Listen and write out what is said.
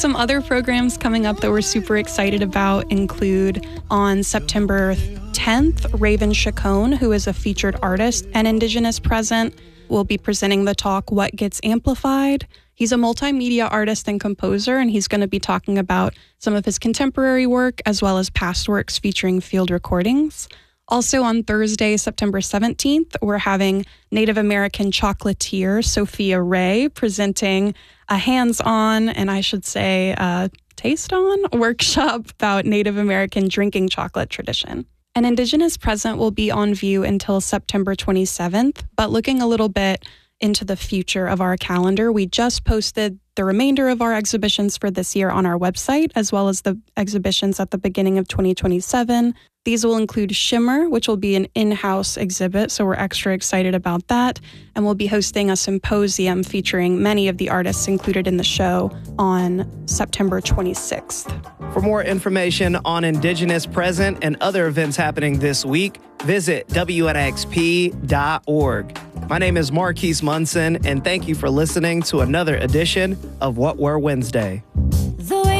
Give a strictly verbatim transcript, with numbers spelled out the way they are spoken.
Some other programs coming up that we're super excited about include on September tenth, Raven Chacon, who is a featured artist and Indigenous present, will be presenting the talk, What Gets Amplified? He's a multimedia artist and composer, and he's going to be talking about some of his contemporary work as well as past works featuring field recordings. Also on Thursday, September seventeenth, we're having Native American chocolatier Sophia Ray presenting a hands-on, and I should say a taste-on workshop about Native American drinking chocolate tradition. An Indigenous present will be on view until September twenty-seventh, but looking a little bit into the future of our calendar, we just posted the remainder of our exhibitions for this year on our website, as well as the exhibitions at the beginning of twenty twenty-seven. These will include Shimmer, which will be an in-house exhibit, so we're extra excited about that. And we'll be hosting a symposium featuring many of the artists included in the show on September twenty-sixth. For more information on Indigenous Present and other events happening this week, visit W N X P dot org. My name is Marquise Munson, and thank you for listening to another edition of What Were Wednesday.